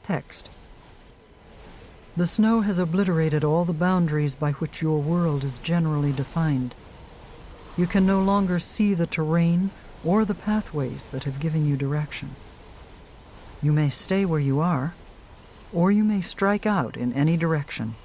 Text. The snow has obliterated all the boundaries by which your world is generally defined. You can no longer see the terrain or the pathways that have given you direction. You may stay where you are, or you may strike out in any direction.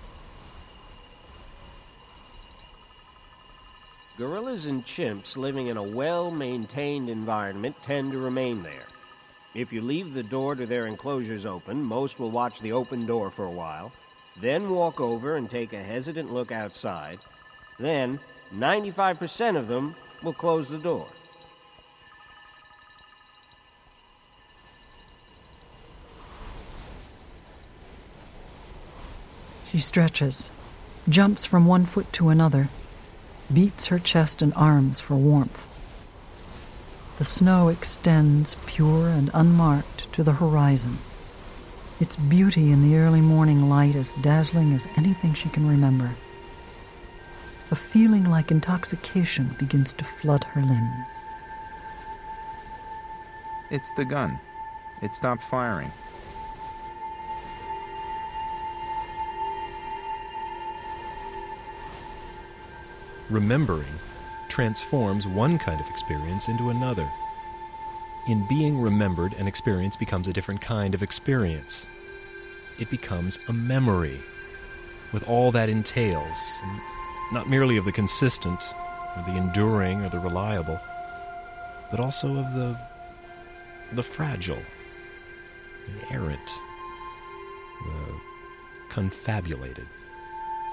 Gorillas and chimps living in a well-maintained environment tend to remain there. If you leave the door to their enclosures open, most will watch the open door for a while, then walk over and take a hesitant look outside. Then, 95% of them will close the door. She stretches, jumps from one foot to another, beats her chest and arms for warmth. The snow extends pure and unmarked to the horizon, its beauty in the early morning light as dazzling as anything she can remember. A feeling like intoxication begins to flood her limbs. It's the gun. It stopped firing. Remembering transforms one kind of experience into another. In being remembered, an experience becomes a different kind of experience. It becomes a memory, with all that entails, not merely of the consistent, or the enduring, or the reliable, but also of the fragile, the errant, the confabulated.